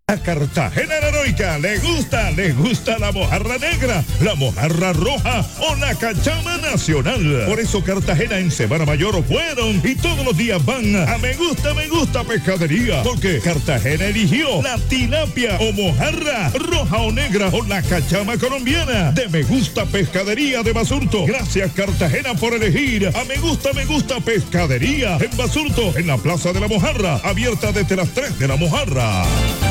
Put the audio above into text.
A Cartagena la Heroica le gusta la mojarra negra, la mojarra roja o la cachama nacional. Por eso Cartagena en Semana Mayor fueron y todos los días van a Me Gusta Pescadería, porque Cartagena eligió la tilapia o mojarra roja o negra o la cachama colombiana de Me Gusta Pescadería de Basurto. Gracias Cartagena por elegir a Me Gusta Pescadería en Basurto, en la Plaza de la Mojarra, abierta desde las 3 de la mojarra.